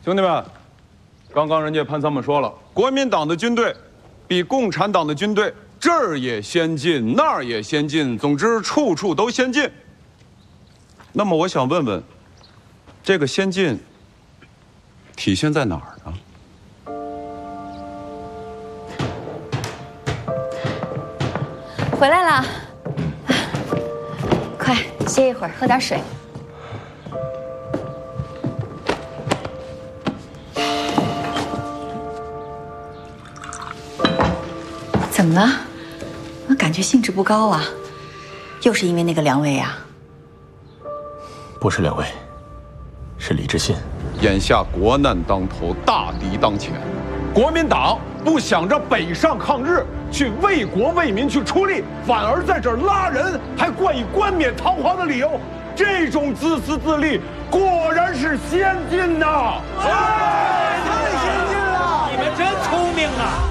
兄弟们，刚刚人家潘参谋说了，国民党的军队比共产党的军队这儿也先进，那儿也先进，总之处处都先进。那么我想问问，这个先进体现在哪儿呢？ 回来了，快歇一会儿，喝点水。怎么了？我感觉兴致不高啊，又是因为那个梁伟啊？ 不是梁伟，是李志信。 眼下国难当头，大敌当前，国民党不想着北上抗日，去为国为民去出力，反而在这儿拉人，还冠以冠冕堂皇的理由。这种自私自利，果然是先进呐！ 太先进了！你们真聪明啊！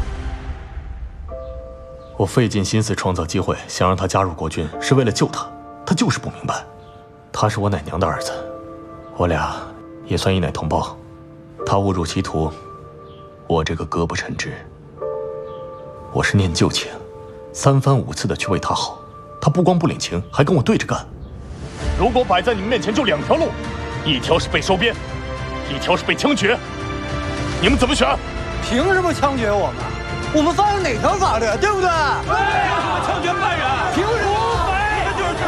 我费尽心思创造机会，想让他加入国军，是为了救他。他就是不明白，他是我奶娘的儿子，我俩也算一奶同胞。他误入歧途，我这个胳膊陈直。我是念旧情，3番5次的去为他好，他不光不领情，还跟我对着干。如果摆在你们面前就2条路，一条是被收编，一条是被枪决，你们怎么选？ 凭什么枪决我们？我们犯了哪条法律，对不对？对，凭什么枪决犯人？凭什么？这就是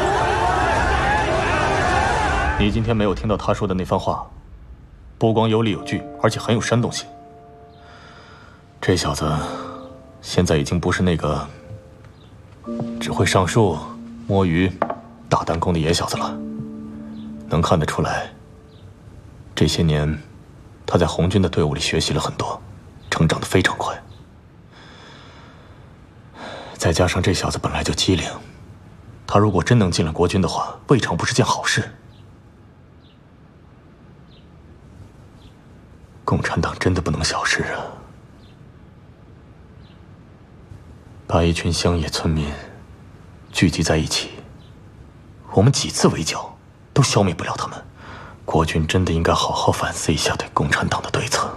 你今天没有听到他说的那番话，不光有理有据，而且很有煽动性。这小子现在已经不是那个只会上树、摸鱼、打弹弓的野小子了。能看得出来，这些年他在红军的队伍里学习了很多，成长得非常快。再加上这小子本来就机灵，他如果真能进了国军的话，未尝不是件好事。共产党真的不能小视啊！把一群乡野村民聚集在一起，我们几次围剿都消灭不了他们。国军真的应该好好反思一下对共产党的对策。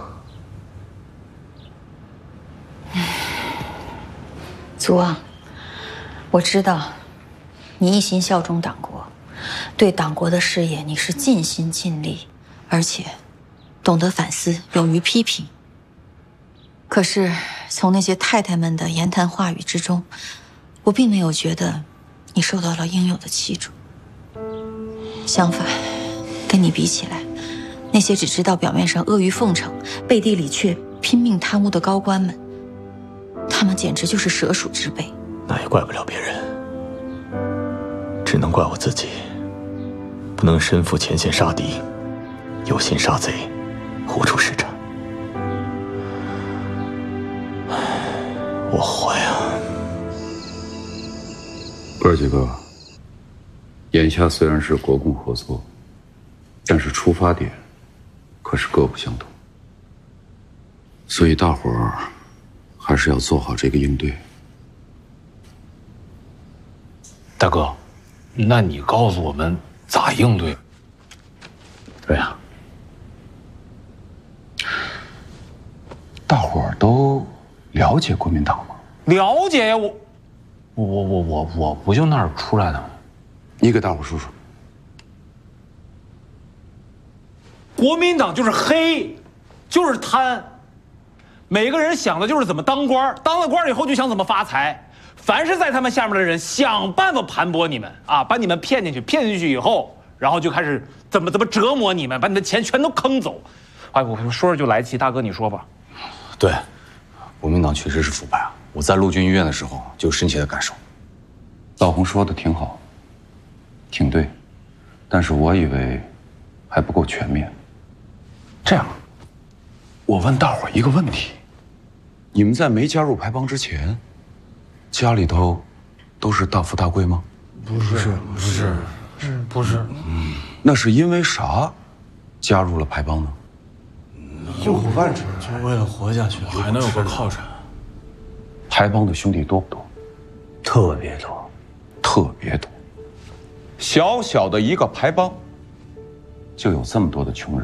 祖啊，我知道你一心效忠党国，对党国的事业你是尽心尽力，而且懂得反思，勇于批评。可是从那些太太们的言谈话语之中，我并没有觉得你受到了应有的器重。相反，跟你比起来，那些只知道表面上阿谀奉承，背地里却拼命贪污的高官们，他们简直就是蛇鼠之辈。 那也怪不了别人，只能怪我自己，不能身负前线杀敌，有心杀贼，无处施展。我活呀！ 哥几个，眼下虽然是国共合作，但是出发点可是各不相同，所以大伙儿还是要做好这个应对。 大哥，那你告诉我们咋应对？ 对呀，大伙儿都了解国民党吗？ 了解呀，我不就那儿出来的吗？ 你给大伙儿说说。 国民党就是黑，就是贪，每个人想的就是怎么当官，当了官以后就想怎么发财。凡是在他们下面的人，想办法盘剥你们啊，把你们骗进去，骗进去以后，然后就开始怎么折磨你们，把你的钱全都坑走。哎，我说着就来气，大哥你说吧。 对，国民党确实是腐败啊！我在陆军医院的时候就有深切的感受。 老洪说的挺好，挺对，但是我以为还不够全面。这样，我问大伙儿一个问题：你们在没加入丐帮之前，家里头都是大富大贵吗？ 不是。 那是因为啥加入了丐帮呢？ 就苦饭吃， 就为了活下去，还能有个靠山。 丐帮的兄弟多不多？ 特别多， 特别多。小小的一个丐帮，就有这么多的穷人。